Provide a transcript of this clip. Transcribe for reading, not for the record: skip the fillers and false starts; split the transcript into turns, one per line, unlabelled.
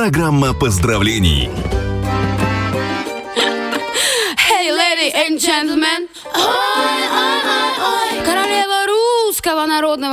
Программа поздравлений.
Hey, ladies and gentlemen, королева русского народного